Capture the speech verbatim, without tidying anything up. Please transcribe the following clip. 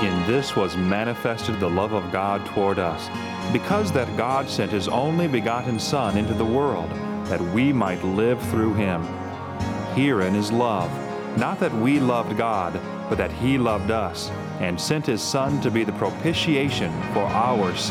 In this was manifested the love of God toward us, because that God sent his only begotten Son into the world, that we might live through him. Herein is love, not that we loved God, but that he loved us, and sent his Son to be the propitiation for our sins.